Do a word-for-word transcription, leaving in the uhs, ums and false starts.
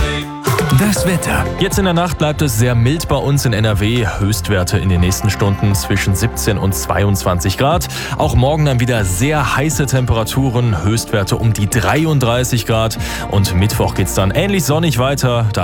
Das Wetter. Jetzt in der Nacht bleibt es sehr mild bei uns in N R W. Höchstwerte in den nächsten Stunden zwischen siebzehn und zweiundzwanzig Grad. Auch morgen dann wieder sehr heiße Temperaturen. Höchstwerte um die dreiunddreißig Grad. Und Mittwoch geht's dann ähnlich sonnig weiter.